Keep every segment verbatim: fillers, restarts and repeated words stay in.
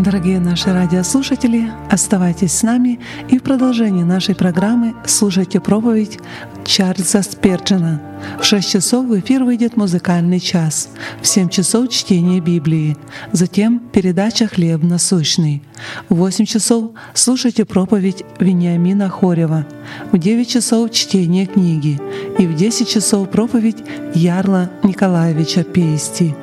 Дорогие наши радиослушатели, оставайтесь с нами и в продолжении нашей программы слушайте проповедь Чарльза Сперджена. В шесть часов в эфир выйдет музыкальный час, в семь часов чтение Библии, затем передача «Хлеб насущный». В восемь часов слушайте проповедь Вениамина Хорева, в девять часов чтение книги и в десять часов проповедь Ярла Николаевича Пейсти.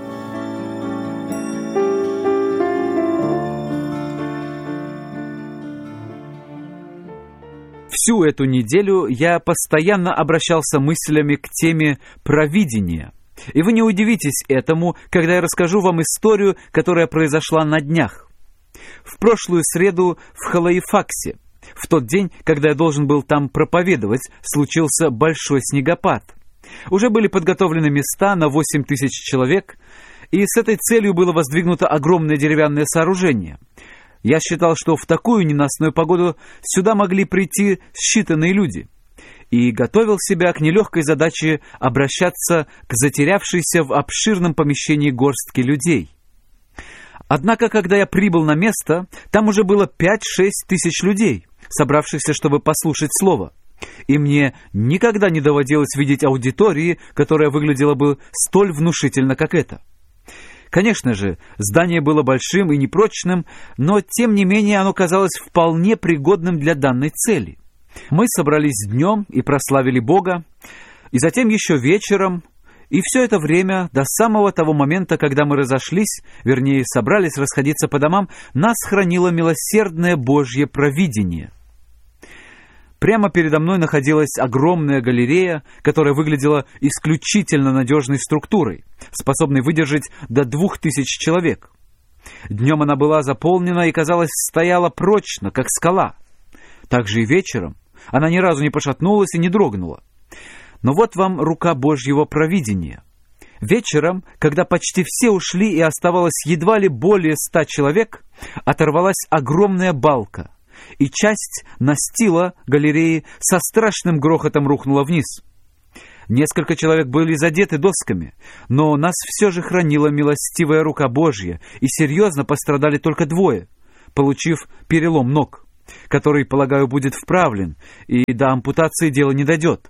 Всю эту неделю я постоянно обращался мыслями к теме провидения. И вы не удивитесь этому, когда я расскажу вам историю, которая произошла на днях. В прошлую среду в Халаифаксе, в тот день, когда я должен был там проповедовать, случился большой снегопад. Уже были подготовлены места на восемь тысяч человек, и с этой целью было воздвигнуто огромное деревянное сооружение. Я считал, что в такую ненастную погоду сюда могли прийти считанные люди, и готовил себя к нелегкой задаче обращаться к затерявшейся в обширном помещении горстке людей. Однако, когда я прибыл на место, там уже было пять-шесть тысяч людей, собравшихся, чтобы послушать слово. И мне никогда не доводилось видеть аудитории, которая выглядела бы столь внушительно, как эта. Конечно же, здание было большим и непрочным, но, тем не менее, оно казалось вполне пригодным для данной цели. Мы собрались днем и прославили Бога, и затем еще вечером, и все это время, до самого того момента, когда мы разошлись, вернее, собрались расходиться по домам, нас хранило милосердное Божье провидение. Прямо передо мной находилась огромная галерея, которая выглядела исключительно надежной структурой, способной выдержать до двух тысяч человек. Днем она была заполнена и, казалось, стояла прочно, как скала. Также и вечером она ни разу не пошатнулась и не дрогнула. Но вот вам рука Божьего провидения. Вечером, когда почти все ушли и оставалось едва ли более ста человек, оторвалась огромная балка, и часть настила галереи со страшным грохотом рухнула вниз. Несколько человек были задеты досками, но нас все же хранила милостивая рука Божья, и серьезно пострадали только двое, получив перелом ног, который, полагаю, будет вправлен, и до ампутации дело не дойдет.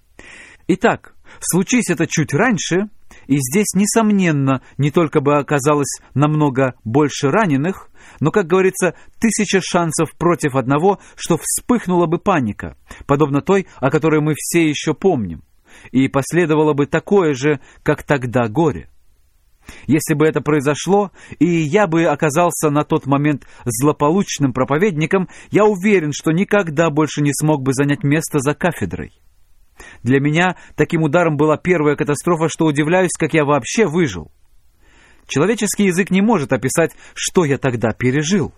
Итак, случись это чуть раньше, и здесь, несомненно, не только бы оказалось намного больше раненых, но, как говорится, тысяча шансов против одного, что вспыхнула бы паника, подобно той, о которой мы все еще помним, и последовало бы такое же, как тогда, горе. Если бы это произошло, и я бы оказался на тот момент злополучным проповедником, я уверен, что никогда больше не смог бы занять место за кафедрой. Для меня таким ударом была первая катастрофа, что удивляюсь, как я вообще выжил. Человеческий язык не может описать, что я тогда пережил.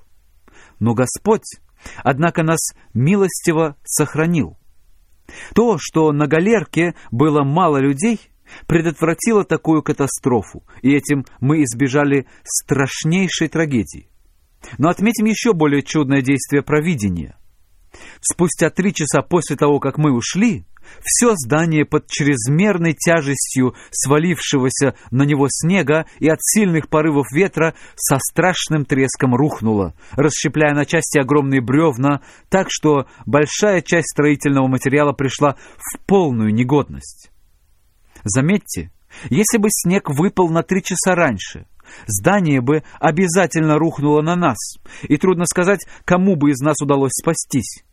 Но Господь, однако, нас милостиво сохранил. То, что на галерке было мало людей, предотвратило такую катастрофу, и этим мы избежали страшнейшей трагедии. Но отметим еще более чудное действие провидения. Спустя три часа после того, как мы ушли, все здание под чрезмерной тяжестью свалившегося на него снега и от сильных порывов ветра со страшным треском рухнуло, расщепляя на части огромные бревна, так что большая часть строительного материала пришла в полную негодность. Заметьте, если бы снег выпал на три часа раньше, здание бы обязательно рухнуло на нас, и трудно сказать, кому бы из нас удалось спастись.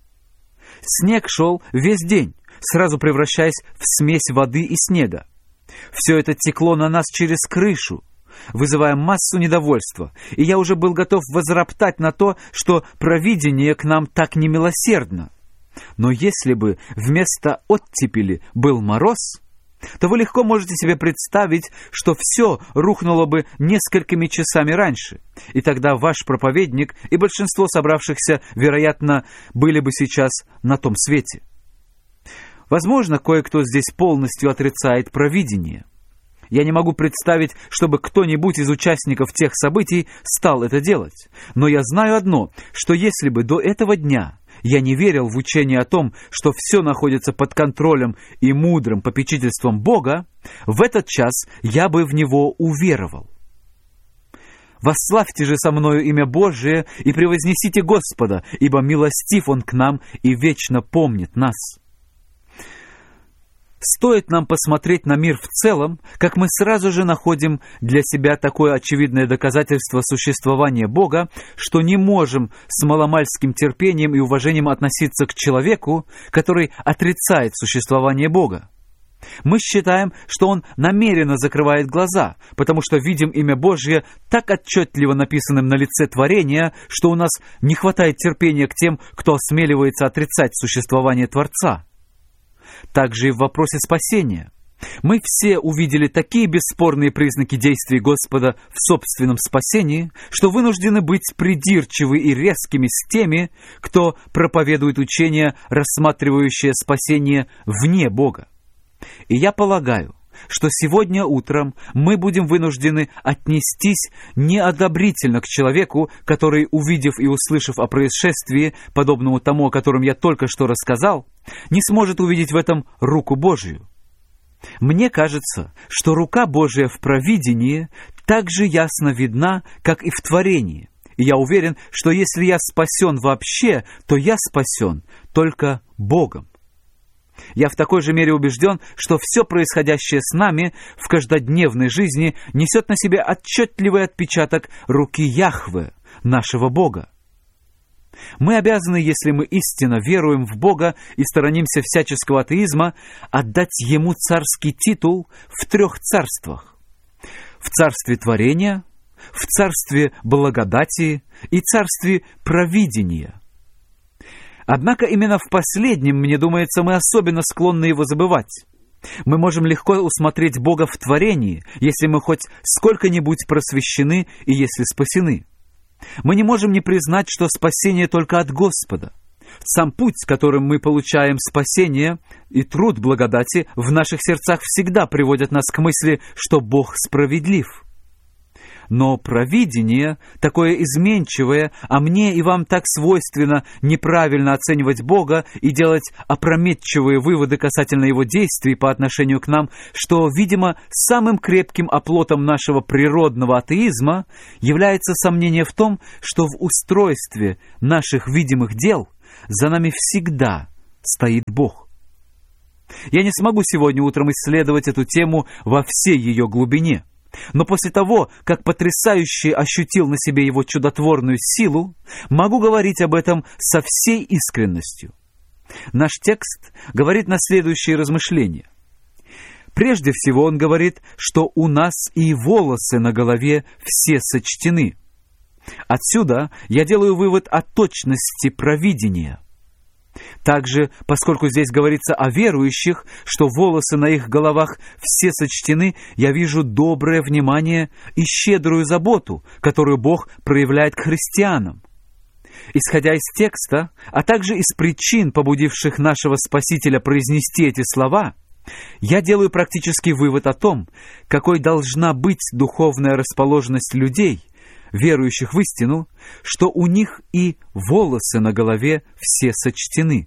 Снег шел весь день, сразу превращаясь в смесь воды и снега. Все это текло на нас через крышу, вызывая массу недовольства, и я уже был готов возроптать на то, что провидение к нам так немилосердно. Но если бы вместо оттепели был мороз, то вы легко можете себе представить, что все рухнуло бы несколькими часами раньше, и тогда ваш проповедник и большинство собравшихся, вероятно, были бы сейчас на том свете. Возможно, кое-кто здесь полностью отрицает провидение. Я не могу представить, чтобы кто-нибудь из участников тех событий стал это делать. Но я знаю одно, что если бы до этого дня я не верил в учение о том, что все находится под контролем и мудрым попечительством Бога, в этот час я бы в него уверовал. Восславьте же со мною имя Божие и превознесите Господа, ибо милостив Он к нам и вечно помнит нас». Стоит нам посмотреть на мир в целом, как мы сразу же находим для себя такое очевидное доказательство существования Бога, что не можем с маломальским терпением и уважением относиться к человеку, который отрицает существование Бога. Мы считаем, что он намеренно закрывает глаза, потому что видим имя Божье так отчетливо написанным на лице творения, что у нас не хватает терпения к тем, кто осмеливается отрицать существование Творца. Также и в вопросе спасения. Мы все увидели такие бесспорные признаки действий Господа в собственном спасении, что вынуждены быть придирчивы и резкими с теми, кто проповедует учение, рассматривающее спасение вне Бога. И я полагаю, что сегодня утром мы будем вынуждены отнестись неодобрительно к человеку, который, увидев и услышав о происшествии, подобному тому, о котором я только что рассказал, не сможет увидеть в этом руку Божию. Мне кажется, что рука Божия в провидении так же ясно видна, как и в творении. И я уверен, что если я спасен вообще, то я спасен только Богом. Я в такой же мере убежден, что все происходящее с нами в каждодневной жизни несет на себе отчетливый отпечаток руки Яхве, нашего Бога. Мы обязаны, если мы истинно веруем в Бога и сторонимся всяческого атеизма, отдать Ему царский титул в трех царствах. В царстве творения, в царстве благодати и царстве провидения. Однако именно в последнем, мне думается, мы особенно склонны его забывать. Мы можем легко усмотреть Бога в творении, если мы хоть сколько-нибудь просвещены и если спасены. Мы не можем не признать, что спасение только от Господа. Сам путь, которым мы получаем спасение, и труд благодати в наших сердцах всегда приводят нас к мысли, что Бог справедлив. Но провидение, такое изменчивое, а мне и вам так свойственно неправильно оценивать Бога и делать опрометчивые выводы касательно Его действий по отношению к нам, что, видимо, самым крепким оплотом нашего природного атеизма является сомнение в том, что в устройстве наших видимых дел за нами всегда стоит Бог. Я не смогу сегодня утром исследовать эту тему во всей ее глубине. Но после того, как потрясающе ощутил на себе его чудотворную силу, могу говорить об этом со всей искренностью. Наш текст говорит на следующие размышления. Прежде всего он говорит, что у нас и волосы на голове все сочтены. Отсюда я делаю вывод о точности провидения. Также, поскольку здесь говорится о верующих, что волосы на их головах все сочтены, я вижу доброе внимание и щедрую заботу, которую Бог проявляет к христианам. Исходя из текста, а также из причин, побудивших нашего Спасителя произнести эти слова, я делаю практический вывод о том, какой должна быть духовная расположенность людей, верующих в истину, что у них и волосы на голове все сочтены.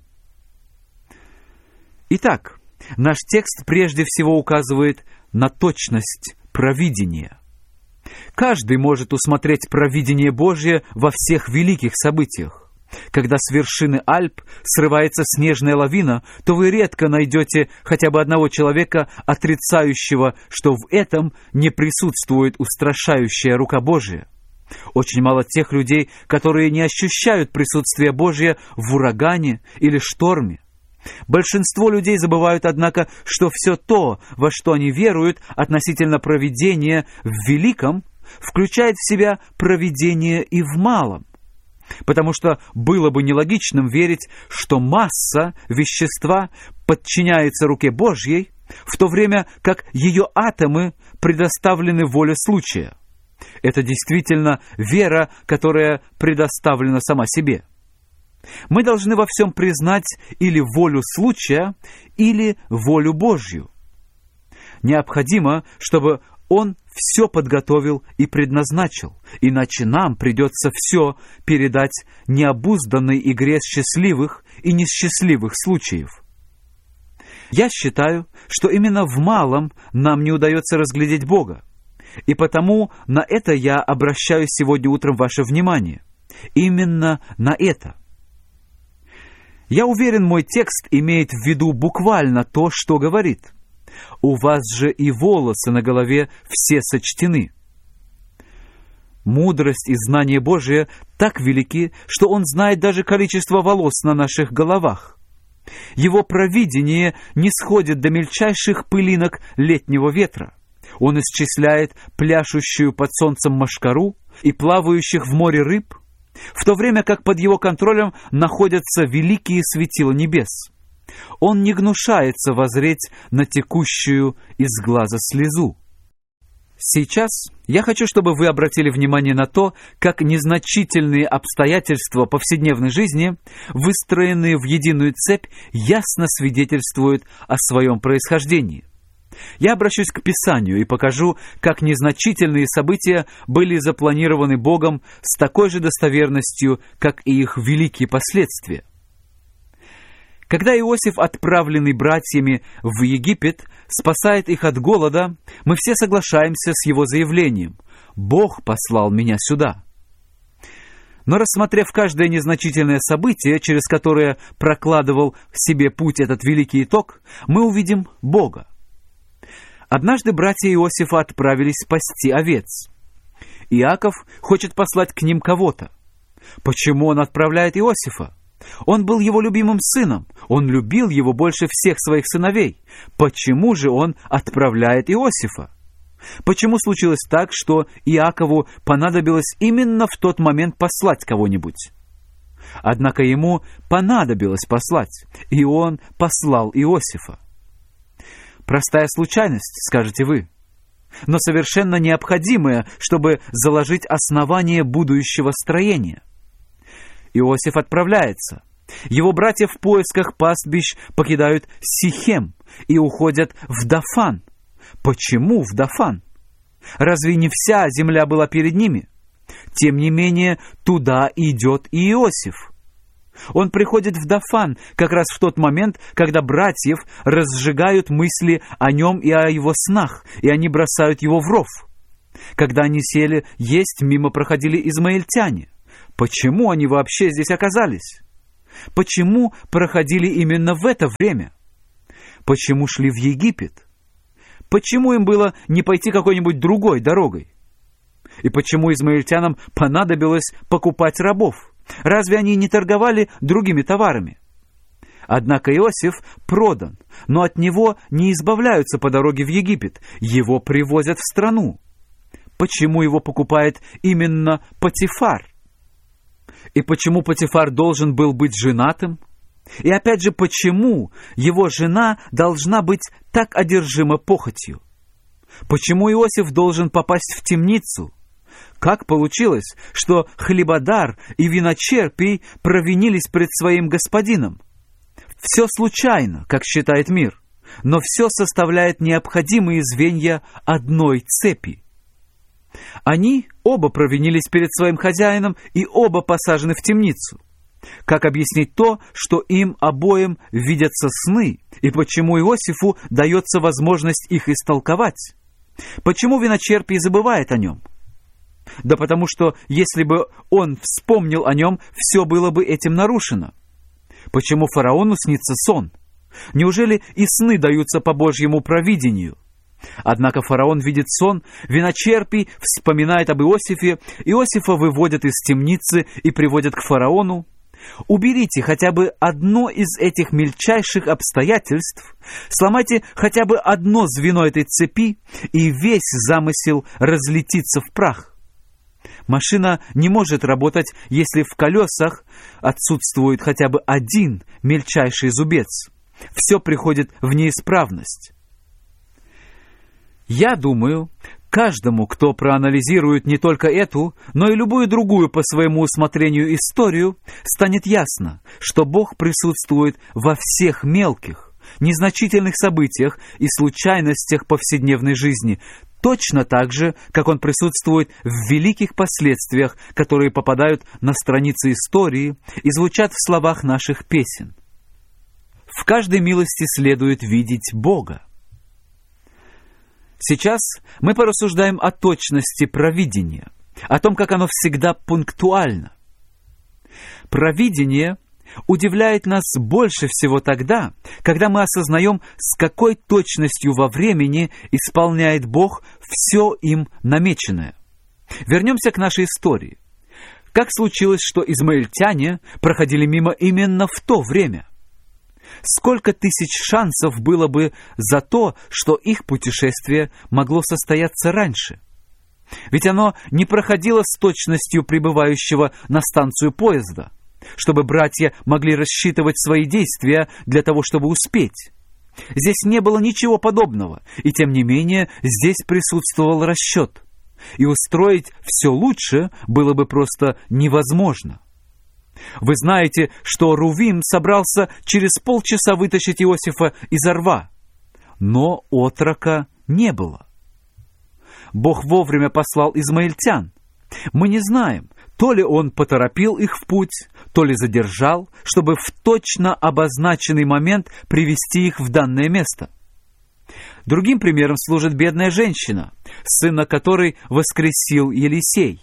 Итак, наш текст прежде всего указывает на точность провидения. Каждый может усмотреть провидение Божье во всех великих событиях. Когда с вершины Альп срывается снежная лавина, то вы редко найдете хотя бы одного человека, отрицающего, что в этом не присутствует устрашающая рука Божия. Очень мало тех людей, которые не ощущают присутствие Божие в урагане или шторме. Большинство людей забывают, однако, что все то, во что они веруют относительно провидения в великом, включает в себя провидение и в малом. Потому что было бы нелогичным верить, что масса вещества подчиняется руке Божьей, в то время как ее атомы предоставлены воле случая. Это действительно вера, которая предоставлена сама себе. Мы должны во всем признать или волю случая, или волю Божью. Необходимо, чтобы Он все подготовил и предназначил, иначе нам придется все передать необузданной игре счастливых и несчастливых случаев. Я считаю, что именно в малом нам не удается разглядеть Бога. И потому на это я обращаю сегодня утром ваше внимание. Именно на это. Я уверен, мой текст имеет в виду буквально то, что говорит. У вас же и волосы на голове все сочтены. Мудрость и знание Божие так велики, что Он знает даже количество волос на наших головах. Его провидение не сходит до мельчайших пылинок летнего ветра. Он исчисляет пляшущую под солнцем мошкару и плавающих в море рыб, в то время как под его контролем находятся великие светила небес. Он не гнушается воззреть на текущую из глаза слезу. Сейчас я хочу, чтобы вы обратили внимание на то, как незначительные обстоятельства повседневной жизни, выстроенные в единую цепь, ясно свидетельствуют о своем происхождении. Я обращусь к Писанию и покажу, как незначительные события были запланированы Богом с такой же достоверностью, как и их великие последствия. Когда Иосиф, отправленный братьями в Египет, спасает их от голода, мы все соглашаемся с его заявлением: «Бог послал меня сюда». Но рассмотрев каждое незначительное событие, через которое прокладывал себе путь этот великий итог, мы увидим Бога. Однажды братья Иосифа отправились спасти овец. Иаков хочет послать к ним кого-то. Почему он отправляет Иосифа? Он был его любимым сыном. Он любил его больше всех своих сыновей. Почему же он отправляет Иосифа? Почему случилось так, что Иакову понадобилось именно в тот момент послать кого-нибудь? Однако ему понадобилось послать, и он послал Иосифа. Простая случайность, скажете вы, но совершенно необходимая, чтобы заложить основание будущего строения. Иосиф отправляется. Его братья в поисках пастбищ покидают Сихем и уходят в Дафан. Почему в Дафан? Разве не вся земля была перед ними? Тем не менее, туда идет и Иосиф. Он приходит в Дафан как раз в тот момент, когда братьев разжигают мысли о нем и о его снах, и они бросают его в ров. Когда они сели есть, мимо проходили измаильтяне. Почему они вообще здесь оказались? Почему проходили именно в это время? Почему шли в Египет? Почему им было не пойти какой-нибудь другой дорогой? И почему измаильтянам понадобилось покупать рабов? Разве они не торговали другими товарами? Однако Иосиф продан, но от него не избавляются по дороге в Египет. Его привозят в страну. Почему его покупает именно Потифар? И почему Потифар должен был быть женатым? И опять же, почему его жена должна быть так одержима похотью? Почему Иосиф должен попасть в темницу? Как получилось, что хлебодар и виночерпий провинились пред своим господином? Все случайно, как считает мир, но все составляет необходимые звенья одной цепи. Они оба провинились перед своим хозяином и оба посажены в темницу. Как объяснить то, что им обоим видятся сны, и почему Иосифу дается возможность их истолковать? Почему виночерпий забывает о нем? Да потому что, если бы он вспомнил о нем, все было бы этим нарушено. Почему фараону снится сон? Неужели и сны даются по Божьему провидению? Однако фараон видит сон, виночерпий вспоминает об Иосифе, Иосифа выводят из темницы и приводят к фараону. Уберите хотя бы одно из этих мельчайших обстоятельств, сломайте хотя бы одно звено этой цепи, и весь замысел разлетится в прах. Машина не может работать, если в колесах отсутствует хотя бы один мельчайший зубец. Все приходит в неисправность. Я думаю, каждому, кто проанализирует не только эту, но и любую другую по своему усмотрению историю, станет ясно, что Бог присутствует во всех мелких, незначительных событиях и случайностях повседневной жизни, точно так же, как Он присутствует в великих последствиях, которые попадают на страницы истории и звучат в словах наших песен. В каждой милости следует видеть Бога. Сейчас мы порассуждаем о точности провидения, о том, как оно всегда пунктуально. Провидение удивляет нас больше всего тогда, когда мы осознаем, с какой точностью во времени исполняет Бог все им намеченное. Вернемся к нашей истории. Как случилось, что измаильтяне проходили мимо именно в то время? Сколько тысяч шансов было бы за то, что их путешествие могло состояться раньше? Ведь оно не проходило с точностью прибывающего на станцию поезда, чтобы братья могли рассчитывать свои действия для того, чтобы успеть. Здесь не было ничего подобного, и тем не менее здесь присутствовал расчет. И устроить все лучше было бы просто невозможно. Вы знаете, что Рувим собрался через полчаса вытащить Иосифа из рва, но отрока не было. Бог вовремя послал измаильтян. Мы не знаем, то ли он поторопил их в путь, то ли задержал, чтобы в точно обозначенный момент привести их в данное место. Другим примером служит бедная женщина, сына которой воскресил Елисей.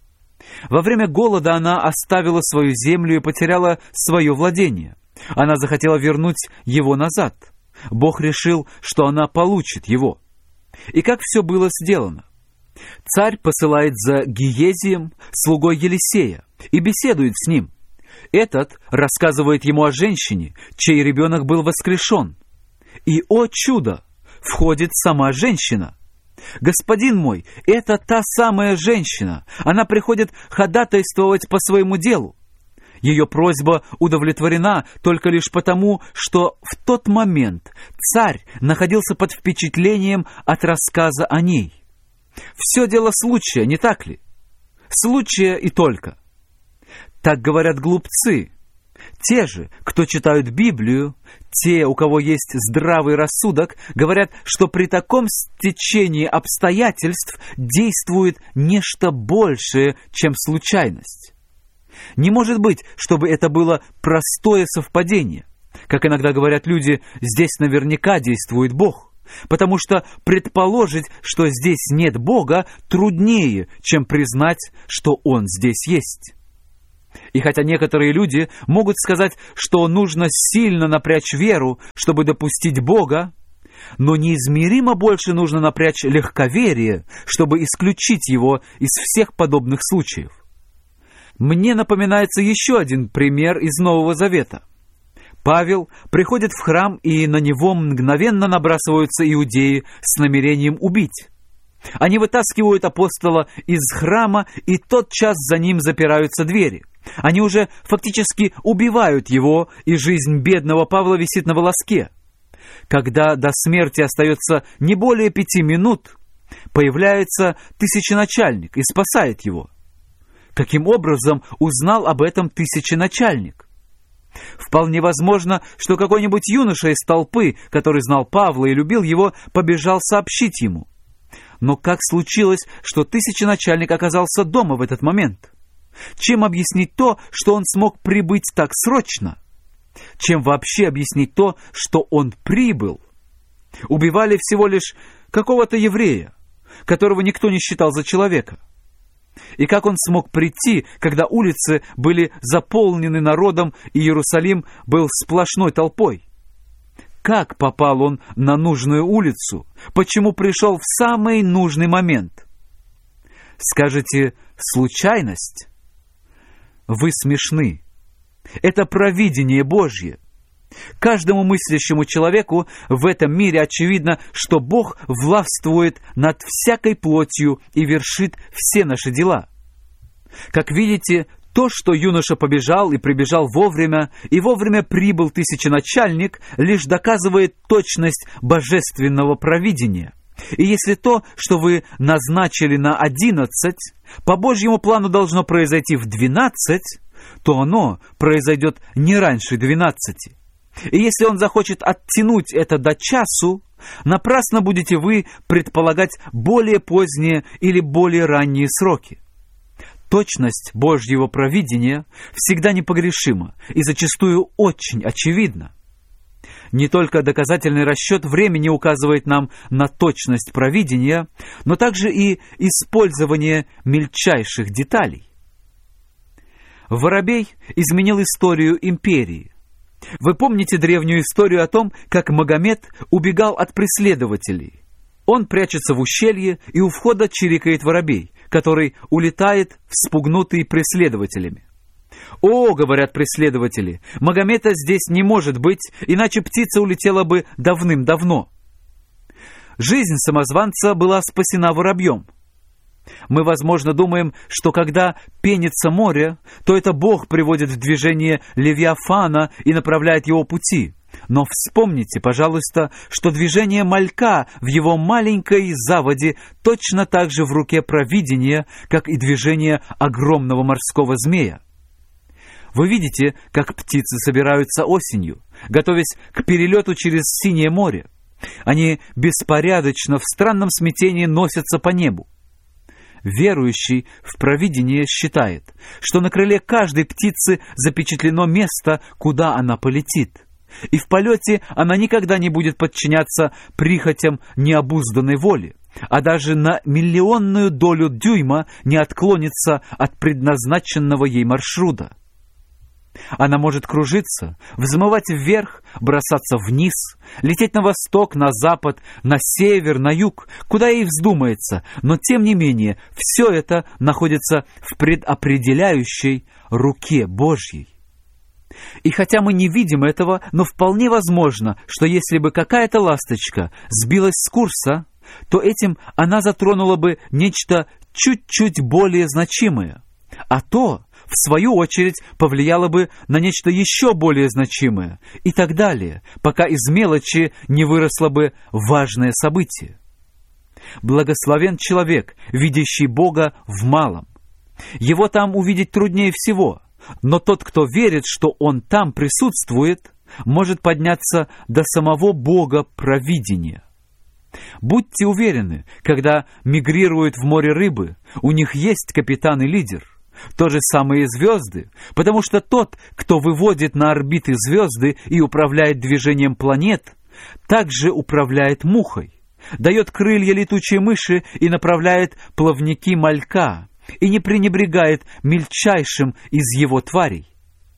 Во время голода она оставила свою землю и потеряла свое владение. Она захотела вернуть его назад. Бог решил, что она получит его. И как все было сделано? Царь посылает за Гиезием, слугой Елисея, и беседует с ним. Этот рассказывает ему о женщине, чей ребенок был воскрешен. И, о чудо, входит сама женщина. «Господин мой, это та самая женщина. Она приходит ходатайствовать по своему делу». Ее просьба удовлетворена только лишь потому, что в тот момент царь находился под впечатлением от рассказа о ней. Все дело случая, не так ли? Случая и только. Так говорят глупцы. Те же, кто читают Библию, те, у кого есть здравый рассудок, говорят, что при таком стечении обстоятельств действует нечто большее, чем случайность. Не может быть, чтобы это было простое совпадение. Как иногда говорят люди, здесь наверняка действует Бог, потому что предположить, что здесь нет Бога, труднее, чем признать, что Он здесь есть. И хотя некоторые люди могут сказать, что нужно сильно напрячь веру, чтобы допустить Бога, но неизмеримо больше нужно напрячь легковерие, чтобы исключить его из всех подобных случаев. Мне напоминается еще один пример из Нового Завета. Павел приходит в храм, и на него мгновенно набрасываются иудеи с намерением убить. Они вытаскивают апостола из храма, и тотчас за ним запираются двери. Они уже фактически убивают его, и жизнь бедного Павла висит на волоске. Когда до смерти остается не более пяти минут, появляется тысяченачальник и спасает его. Каким образом узнал об этом тысяченачальник? Вполне возможно, что какой-нибудь юноша из толпы, который знал Павла и любил его, побежал сообщить ему. Но как случилось, что тысяченачальник оказался дома в этот момент? Чем объяснить то, что он смог прибыть так срочно? Чем вообще объяснить то, что он прибыл? Убивали всего лишь какого-то еврея, которого никто не считал за человека. И как он смог прийти, когда улицы были заполнены народом, и Иерусалим был сплошной толпой? Как попал он на нужную улицу? Почему пришел в самый нужный момент? Скажете, случайность? Вы смешны. Это провидение Божье. Каждому мыслящему человеку в этом мире очевидно, что Бог властвует над всякой плотью и вершит все наши дела. Как видите, то, что юноша побежал и прибежал вовремя, и вовремя прибыл тысяченачальник, лишь доказывает точность божественного провидения. И если то, что вы назначили на одиннадцать, по Божьему плану должно произойти в двенадцать, то оно произойдет не раньше двенадцати. И если он захочет оттянуть это до часу, напрасно будете вы предполагать более поздние или более ранние сроки. Точность Божьего провидения всегда непогрешима и зачастую очень очевидна. Не только доказательный расчет времени указывает нам на точность провидения, но также и использование мельчайших деталей. Воробей изменил историю империи. Вы помните древнюю историю о том, как Магомед убегал от преследователей? Он прячется в ущелье, и у входа чирикает воробей, который улетает, вспугнутый преследователями. «О, — говорят преследователи, — Магомета здесь не может быть, иначе птица улетела бы давным-давно». Жизнь самозванца была спасена воробьем. Мы, возможно, думаем, что когда пенится море, то это Бог приводит в движение Левиафана и направляет его пути. Но вспомните, пожалуйста, что движение малька в его маленькой заводе точно так же в руке провидения, как и движение огромного морского змея. Вы видите, как птицы собираются осенью, готовясь к перелету через синее море. Они беспорядочно в странном смятении носятся по небу. Верующий в провидение считает, что на крыле каждой птицы запечатлено место, куда она полетит. И в полете она никогда не будет подчиняться прихотям необузданной воли, а даже на миллионную долю дюйма не отклонится от предназначенного ей маршрута. Она может кружиться, взмывать вверх, бросаться вниз, лететь на восток, на запад, на север, на юг, куда ей вздумается, но тем не менее все это находится в предопределяющей руке Божьей. И хотя мы не видим этого, но вполне возможно, что если бы какая-то ласточка сбилась с курса, то этим она затронула бы нечто чуть-чуть более значимое, а то, в свою очередь, повлияло бы на нечто еще более значимое, и так далее, пока из мелочи не выросло бы важное событие. Благословен человек, видящий Бога в малом. Его там увидеть труднее всего, но тот, кто верит, что Он там присутствует, может подняться до самого Бога провидения. Будьте уверены, когда мигрируют в море рыбы, у них есть капитан и лидер. То же самое и звезды, потому что тот, кто выводит на орбиты звезды и управляет движением планет, также управляет мухой, дает крылья летучей мыши и направляет плавники малька, и не пренебрегает мельчайшим из его тварей.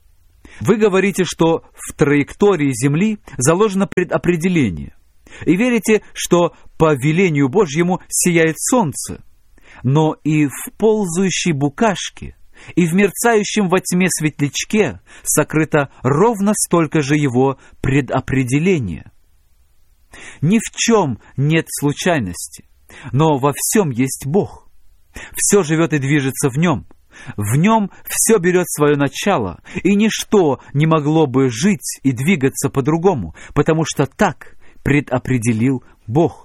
Вы говорите, что в траектории Земли заложено предопределение, и верите, что по велению Божьему сияет солнце, но и в ползающей букашке, и в мерцающем во тьме светлячке сокрыто ровно столько же его предопределения. Ни в чем нет случайности, но во всем есть Бог. Все живет и движется в нем. В нем все берет свое начало, и ничто не могло бы жить и двигаться по-другому, потому что так предопределил Бог.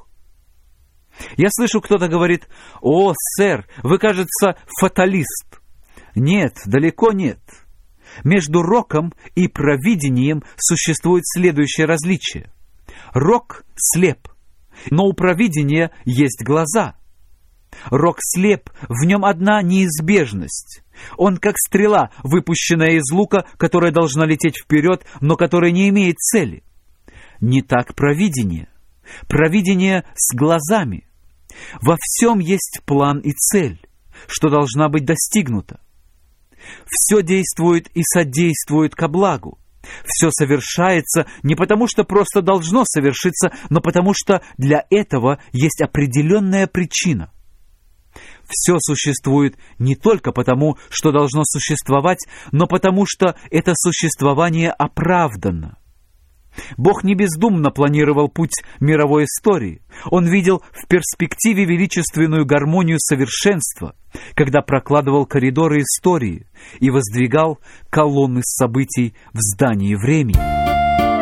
Я слышу, кто-то говорит: «О, сэр, вы, кажется, фаталист». Нет, далеко нет. Между роком и провидением существует следующее различие. Рок слеп, но у провидения есть глаза. Рок слеп, в нем одна неизбежность. Он как стрела, выпущенная из лука, которая должна лететь вперед, но которая не имеет цели. Не так провидение. Провидение с глазами. Во всем есть план и цель, что должна быть достигнута. Все действует и содействует ко благу. Все совершается не потому, что просто должно совершиться, но потому, что для этого есть определенная причина. Все существует не только потому, что должно существовать, но потому, что это существование оправдано. Бог не бездумно планировал путь мировой истории. Он видел в перспективе величественную гармонию совершенства, когда прокладывал коридоры истории и воздвигал колонны событий в здании времени.